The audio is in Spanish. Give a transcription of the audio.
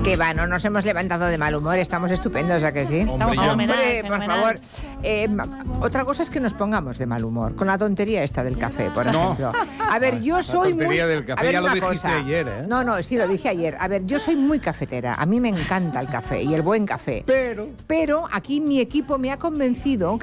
Que va, no nos hemos levantado de mal humor, estamos estupendos, ¿a que sí? Hombre, ya. Hombre, por favor. Otra cosa es que nos pongamos de mal humor, con la tontería esta del café, por ejemplo. A ver, yo soy muy... del café a ver, ya lo una dijiste cosa. ayer, ¿eh? No, sí, lo dije ayer. A ver, yo soy muy cafetera, a mí me encanta el café y el buen café. Pero Pero aquí mi equipo me ha convencido